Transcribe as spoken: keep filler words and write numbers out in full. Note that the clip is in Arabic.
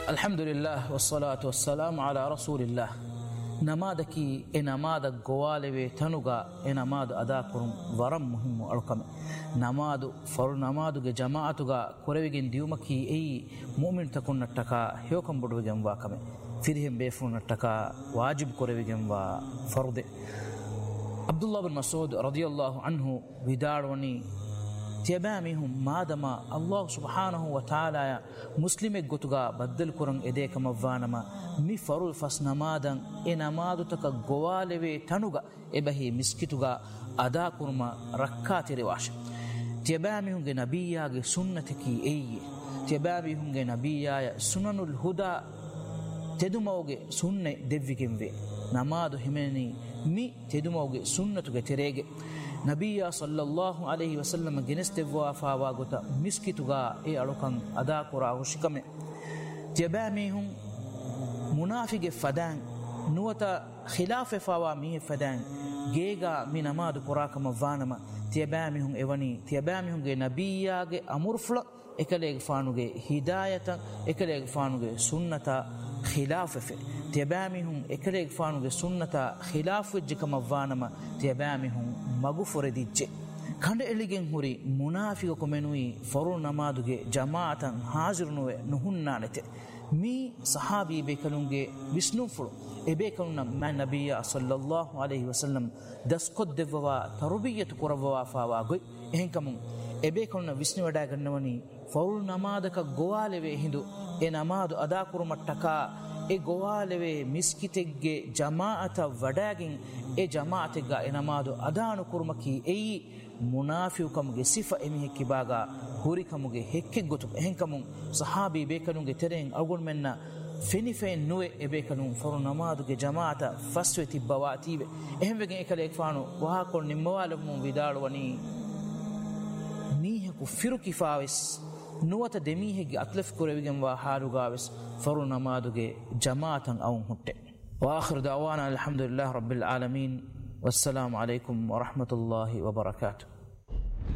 الحمد لله والصلاة والسلام على رسول الله. نمادكي إنماد قوالبي تنوغا إنماد أداكرم ورم مهم أركم نماد فر نماد جماعتوغا كوريجين ديومكي أي مؤمن تكون نتكا هيوكم بدوجن واكم فيهم بيفون نتكا واجب كوريجين وفرض. عبد الله بن مسعود رضي الله عنه بداروني تيبامهم مادما الله سبحانه وتعالى مسلم قطغا بدل كرن إديك مفانما مي فرول فس نمادن إنمادو تكا قوالوي تنوغا إبهي مسكتوغا أدا كرما ركات رواش. تيبامهم نبيا سنتكي أي تيبامهم نبيا سنن الهدى تدموغ سنة دفكين في نمادو هميني مي تدموغ سنتوغا تريغ نبي صلى الله عليه وسلم جنستوا فاواغوتا مسكتوغا اي الوكان ادا كورا وشكم جباميهم منافق فدان نوتا خلاف فاوا مي فدان جيغا من ما دكوراكم فانما تيباميهم ايوني تيباميهم نبياغه امرفل ekaleeg faanuge hidayata ekaleeg faanuge sunnata khilafafe tiyabamihum ekaleeg faanuge sunnata khilafu jikama vaanama tiyabamihum magufore dijje kande eligen huri munafiqo komenui faru namaduge jamaatan hazirnuwe nuhunnanete mi sahabi bekalunge visnu fulu ebe kanuna ma nabiyya sallallahu alayhi wasallam daskod devwa tarbiyatu kurawwa fawa goy ehenkamun ebe kanuna visnu wada gannawani foul ನಮಾದಕ ಗೋವಾಲೆವೆ ಹಿಂದು ಎ ನಮಾದು ಅದಾ ಕುರುಮಟ್ಟಕ ಎ ಗೋವಾಲೆವೆ ಮಿಸ್ಕಿತೆಗ್ಗೆ ಜಮಾಅತ ವಡಾಗಿನ್ ಎ ಜಮಾಅತೆಗ್ಗ ಎ ನಮಾದು ಅದಾನು ಕುರುಮಕಿ ಎಯಿ ಮುನಾಫಿಕಮ್ಗೆ ಸಿಫ ಎಮಿ ಕಿಬಾಗ ಹುರಿಕಮುಗೆ ಹೆಕ್ಕೆ ಗೊತ್ತು ಹೆಂಕಮು ಸಹಾಬಿ ಬೇಕನುಗೆ ತೆರೆಂ ಅಗುನ್ ಮೆನ್ನ ಫೆನಿಫೆನ್ ನುವೆ ಎ ಬೇಕನು ಫರು ನಮಾದುಗೆ ಜಮಾಅತ ಫಸ್ವೆ ತಿಬ್ಬವಾತಿವೆ ಎಹೆಂವೆಗೆ ಎಕಲೆ ಫಾನು ವಹಾಕೊನ್ ನಿಮ್ಮವಾಲಮು ವಿದಾಳುವನಿ ಮೀಹಕು ಫಿರು ಕಿಫಾವಿಸ್ نوة دميه أتلف كوريجن وحالوغاوس فرو نمادوغي جماعة أو هنته. وآخر دعوانا الحمد لله رب العالمين والسلام عليكم ورحمة الله وبركاته.